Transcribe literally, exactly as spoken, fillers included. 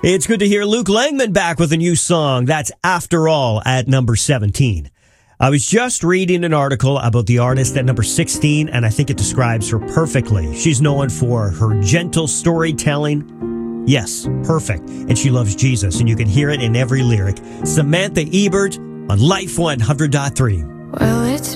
It's good to hear Luke Langman back with a new song. That's After All at number seventeen. I was just reading an article about the artist at number sixteen, and I think it describes her perfectly. She's known for her gentle storytelling. Yes, perfect. And she loves Jesus, and you can hear it in every lyric. Samantha Ebert on Life one hundred point three. Well, it's